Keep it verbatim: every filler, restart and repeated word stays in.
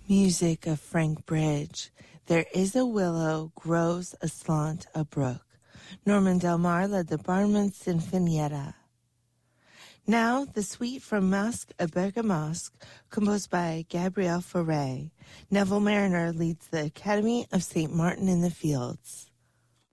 Music of Frank Bridge. There is a willow, grows aslant a brook. Norman Del Mar led the Barman Sinfonietta. Now, the suite from Masque à Bergamasque, composed by Gabriel Fauré. Neville Mariner leads the Academy of Saint Martin in the Fields.